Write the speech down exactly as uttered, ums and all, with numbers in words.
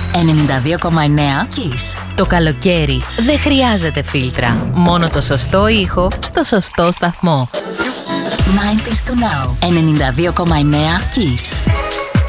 ενενήντα δύο κόμμα εννέα Kiss. Το καλοκαίρι δεν χρειάζεται φίλτρα. Μόνο το σωστό ήχο στο σωστό σταθμό. ενενήντα to Now. ενενήντα δύο κόμμα εννέα Kiss.